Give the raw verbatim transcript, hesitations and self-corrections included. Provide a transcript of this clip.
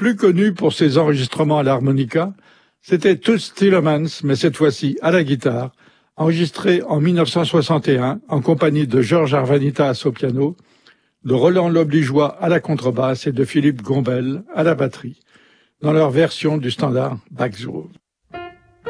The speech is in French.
Plus connu pour ses enregistrements à l'harmonica, c'était Toots Thielemans, mais cette fois-ci à la guitare, enregistré en mille neuf cent soixante et un en compagnie de Georges Arvanitas au piano, de Roland Lobligeois à la contrebasse et de Philippe Gombel à la batterie, dans leur version du standard Bach Groove.